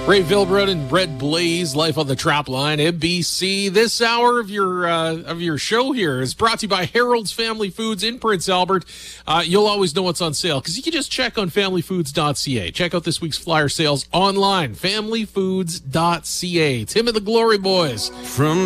Ray Vilbrod and Red Blaze, Life on the Trap Line, NBC. This hour of your show here is brought to you by Harold's Family Foods in Prince Albert. You'll always know what's on sale because you can just check on familyfoods.ca. Check out this week's flyer sales online, familyfoods.ca. Tim and the Glory Boys. From